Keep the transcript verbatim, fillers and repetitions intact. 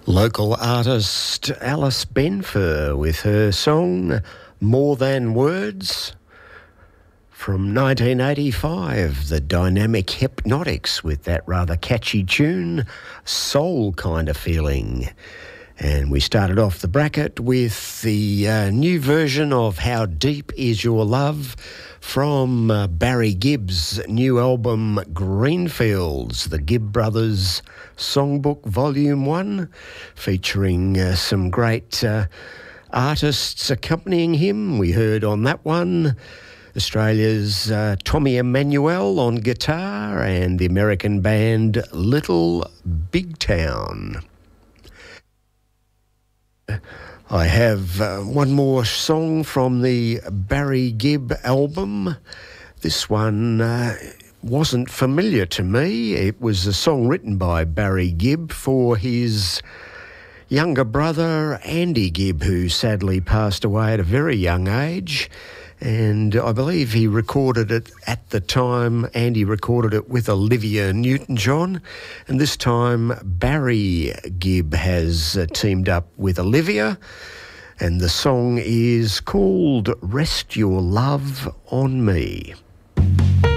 Local artist Alice Benfer with her song More Than Words. From nineteen eighty-five, the Dynamic Hypnotics with that rather catchy tune, Soul Kind of Feeling. And we started off the bracket with the uh, new version of How Deep Is Your Love from uh, Barry Gibb's new album Greenfields, the Gibb Brothers Songbook Volume one, featuring uh, some great uh, artists accompanying him. We heard on that one Australia's uh, Tommy Emmanuel on guitar and the American band Little Big Town. I have uh, one more song from the Barry Gibb album. This one uh, wasn't familiar to me. It was a song written by Barry Gibb for his younger brother, Andy Gibb, who sadly passed away at a very young age. And I believe he recorded it at the time, Andy recorded it with Olivia Newton-John. And this time, Barry Gibb has uh, teamed up with Olivia. And the song is called Rest Your Love on Me.